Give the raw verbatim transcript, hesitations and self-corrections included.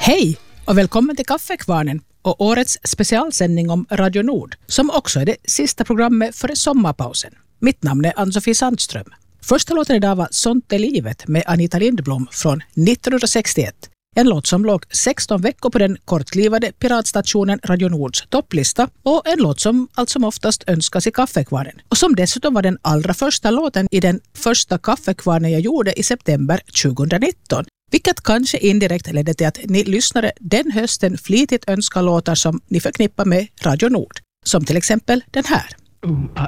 Hej och välkommen till Kaffekvarnen och årets specialsändning om Radio Nord, som också är det sista programmet före sommarpausen. Mitt namn är Ann-Sofie Sandström. Första låten idag var Sånt är livet med Anita Lindblom från nittonhundrasextioett. En låt som låg sexton veckor på den kortlivade piratstationen Radio Nords topplista och en låt som allt som oftast önskas i Kaffekvarnen. Och som dessutom var den allra första låten i den första Kaffekvarnen jag gjorde i september tjugonitton. Vilket kanske indirekt ledde till att ni lyssnare den hösten flitigt önskar låtar som ni förknippar med Radio Nord. Som till exempel den här.